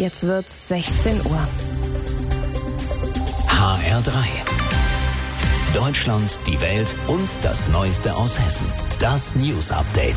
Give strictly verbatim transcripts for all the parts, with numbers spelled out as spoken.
jetzt wird's sechzehn Uhr. H R drei. Deutschland, die Welt und das Neueste aus Hessen. Das News Update.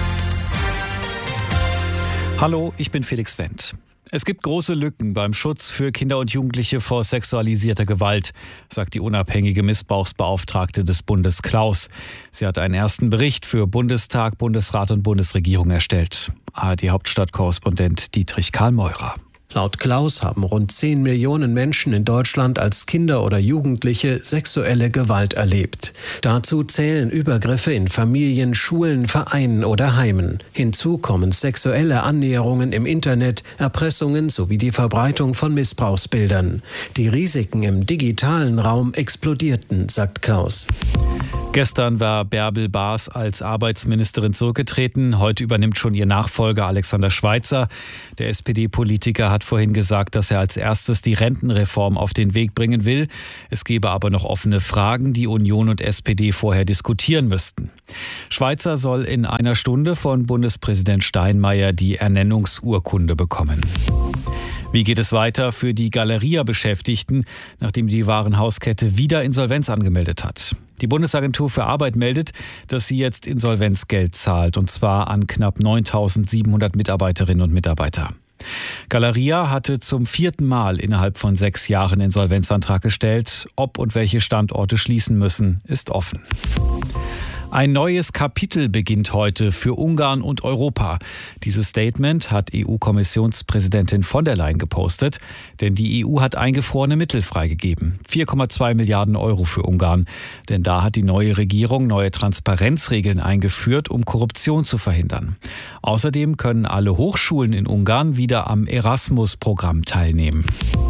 Hallo, ich bin Felix Wendt. Es gibt große Lücken beim Schutz für Kinder und Jugendliche vor sexualisierter Gewalt, sagt die unabhängige Missbrauchsbeauftragte des Bundes Klaus. Sie hat einen ersten Bericht für Bundestag, Bundesrat und Bundesregierung erstellt. A R D-Hauptstadtkorrespondent Dietrich Karl Meurer. Laut Klaus haben rund zehn Millionen Menschen in Deutschland als Kinder oder Jugendliche sexuelle Gewalt erlebt. Dazu zählen Übergriffe in Familien, Schulen, Vereinen oder Heimen. Hinzu kommen sexuelle Annäherungen im Internet, Erpressungen sowie die Verbreitung von Missbrauchsbildern. Die Risiken im digitalen Raum explodierten, sagt Klaus. Gestern war Bärbel Baas als Arbeitsministerin zurückgetreten. Heute übernimmt schon ihr Nachfolger Alexander Schweitzer. Der S P D-Politiker hat vorhin gesagt, dass er als erstes die Rentenreform auf den Weg bringen will. Es gebe aber noch offene Fragen, die Union und S P D vorher diskutieren müssten. Schweitzer soll in einer Stunde von Bundespräsident Steinmeier die Ernennungsurkunde bekommen. Wie geht es weiter für die Galeria-Beschäftigten, nachdem die Warenhauskette wieder Insolvenz angemeldet hat? Die Bundesagentur für Arbeit meldet, dass sie jetzt Insolvenzgeld zahlt, und zwar an knapp neuntausendsiebenhundert Mitarbeiterinnen und Mitarbeiter. Galeria hatte zum vierten Mal innerhalb von sechs Jahren Insolvenzantrag gestellt. Ob und welche Standorte schließen müssen, ist offen. Ein neues Kapitel beginnt heute für Ungarn und Europa. Dieses Statement hat E U-Kommissionspräsidentin von der Leyen gepostet, denn die E U hat eingefrorene Mittel freigegeben. vier Komma zwei Milliarden Euro für Ungarn. Denn da hat die neue Regierung neue Transparenzregeln eingeführt, um Korruption zu verhindern. Außerdem können alle Hochschulen in Ungarn wieder am Erasmus-Programm teilnehmen.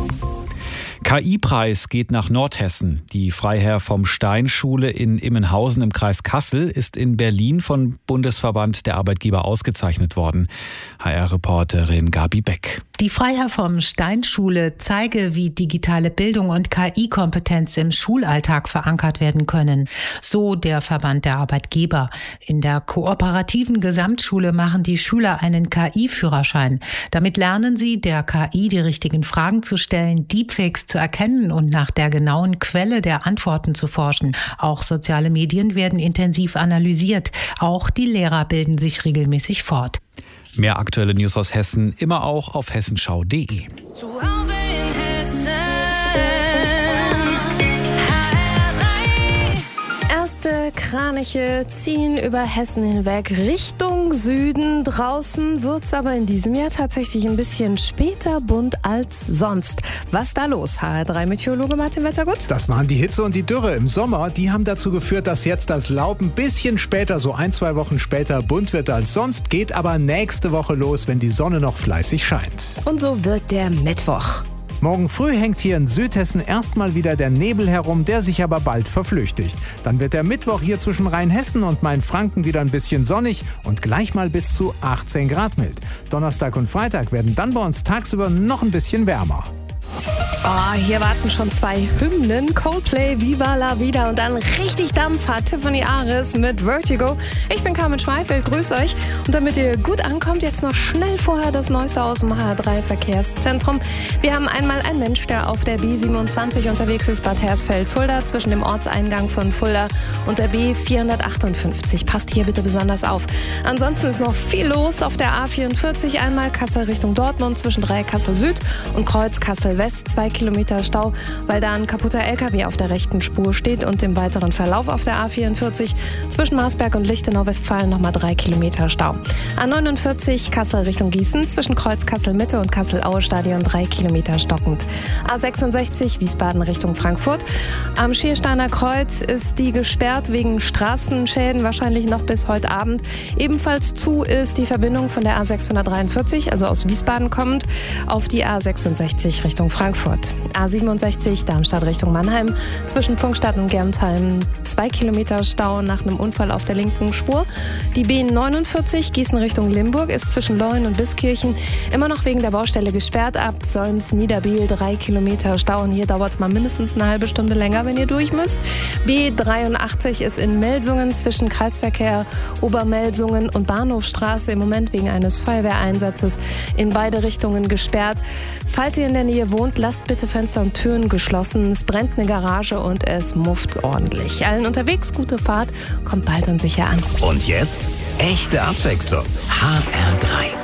K I-Preis geht nach Nordhessen. Die Freiherr vom Stein-Schule in Immenhausen im Kreis Kassel ist in Berlin vom Bundesverband der Arbeitgeber ausgezeichnet worden. H R-Reporterin Gabi Beck. Die Freiherr vom Stein-Schule zeige, wie digitale Bildung und K I-Kompetenz im Schulalltag verankert werden können. So der Verband der Arbeitgeber. In der kooperativen Gesamtschule machen die Schüler einen K I-Führerschein. Damit lernen sie, der K I die richtigen Fragen zu stellen, Deepfakes zu erkennen und nach der genauen Quelle der Antworten zu forschen. Auch soziale Medien werden intensiv analysiert. Auch die Lehrer bilden sich regelmäßig fort. Mehr aktuelle News aus Hessen immer auch auf hessenschau punkt de. Zu Hause in Hessen. H R drei. Erste Kraniche ziehen über Hessen hinweg Richtung Süden. Draußen wird's aber in diesem Jahr tatsächlich ein bisschen später bunt als sonst. Was da los? H R drei Meteorologe Martin Wettergut? Das waren die Hitze und die Dürre im Sommer. Die haben dazu geführt, dass jetzt das Laub ein bisschen später, so ein, zwei Wochen später, bunt wird als sonst. Geht aber nächste Woche los, wenn die Sonne noch fleißig scheint. Und so wird der Mittwoch. Morgen früh hängt hier in Südhessen erstmal wieder der Nebel herum, der sich aber bald verflüchtigt. Dann wird der Mittwoch hier zwischen Rheinhessen und Mainfranken wieder ein bisschen sonnig und gleich mal bis zu achtzehn Grad mild. Donnerstag und Freitag werden dann bei uns tagsüber noch ein bisschen wärmer. Oh, hier warten schon zwei Hymnen. Coldplay, Viva la Vida und dann richtig Dampf hat Tiffany Aris mit Vertigo. Ich bin Carmen Schmeifeld, grüß euch. Und damit ihr gut ankommt, jetzt noch schnell vorher das Neueste aus dem H R drei Verkehrszentrum. Wir haben einmal einen Mensch, der auf der B siebenundzwanzig unterwegs ist, Bad Hersfeld-Fulda, zwischen dem Ortseingang von Fulda und der B vierhundertachtundfünfzig. Passt hier bitte besonders auf. Ansonsten ist noch viel los auf der A vierundvierzig, einmal Kassel Richtung Dortmund, zwischen Dreieck-Kassel Süd und Kreuz Kassel West, zwei Kilometer Stau, weil da ein kaputter L K W auf der rechten Spur steht, und im weiteren Verlauf auf der A vierundvierzig zwischen Marsberg und Lichtenau-Westfalen nochmal drei Kilometer Stau. A neunundvierzig Kassel Richtung Gießen, zwischen Kreuz Kassel Mitte und Kassel-Aue-Stadion drei Kilometer stockend. A sechsundsechzig Wiesbaden Richtung Frankfurt. Am Schiersteiner Kreuz ist die gesperrt wegen Straßenschäden, wahrscheinlich noch bis heute Abend. Ebenfalls zu ist die Verbindung von der A sechshundertdreiundvierzig, also aus Wiesbaden kommend, auf die A sechsundsechzig Richtung Frankfurt. Stuttgart. A siebenundsechzig Darmstadt Richtung Mannheim. Zwischen Pfungstadt und Germsheim zwei Kilometer Stau nach einem Unfall auf der linken Spur. Die B neunundvierzig Gießen Richtung Limburg ist zwischen Leuen und Biskirchen immer noch wegen der Baustelle gesperrt. Ab Solms-Niederbiel drei Kilometer Stau. Und hier dauert es mal mindestens eine halbe Stunde länger, wenn ihr durch müsst. B dreiundachtzig ist in Melsungen zwischen Kreisverkehr Obermelsungen und Bahnhofstraße im Moment wegen eines Feuerwehreinsatzes in beide Richtungen gesperrt. Falls ihr in der Nähe wohnt, lasst bitte Fenster und Türen geschlossen. Es brennt eine Garage und es mufft ordentlich. Allen unterwegs gute Fahrt, kommt bald und sicher an. Und jetzt echte Abwechslung. H R drei.